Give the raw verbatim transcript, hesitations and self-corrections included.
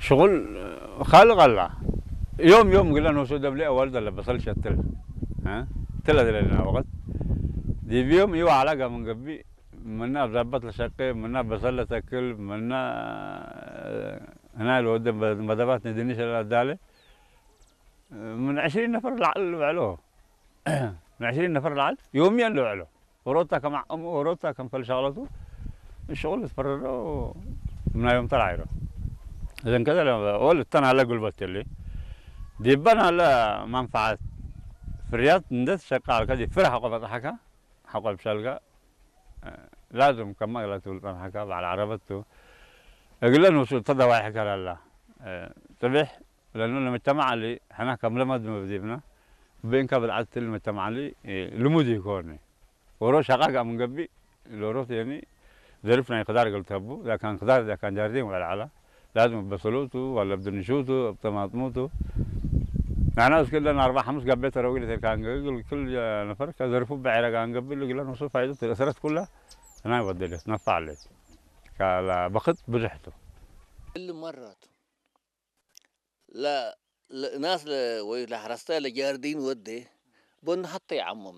شغل خالق الله. يوم يوم قلنا نوصل دبلي أول ده اللي بصلش التل. ها تلا ده لنا وقت دي بيوم يو علاقة من قبل منا بظبط لشقة منا بصل تاكل منا هنا لو قدام مدابات ندنيش الدالة من عشرين نفر العل وعلوه. من عشرين نفر العل يوميا لو علو وروتا كم أم وروتا كم فل شغلته الشغل تفرره من يوم طلع إذا كذا لما أول التنا على قلبت اللي ديبنا على منفعات في الرياض ندت شقة كذي فرح قبض حكا حقل بشلقة لازم كم لا تقول حكا على عربته أقول له نوصل تدا واحد كلا الله تبح لأنه المجتمع اللي إحنا كم لمد مبديبنا بين قبل عدت المجتمع اللي لمودي يكوني ورو شقة من قبل الوروث يعني ظرفنا يقدر قلت أبو إذا كان قدر إذا كان جاردين ولا على لازم بصلوته ولا بدنشوته بطماطموته معناه كلنا أربعة خمس قبيت رويلة كان قبل كل نفر كظرفوا بعيرة كان قبل اللي قلنا نصف فايدة الأثرات كلها أنا بدي له نفع عليه كلا بخت بريحته كل مرة لا, لا ناس ولا حرستها لجاردين ودي بن حتى يعمم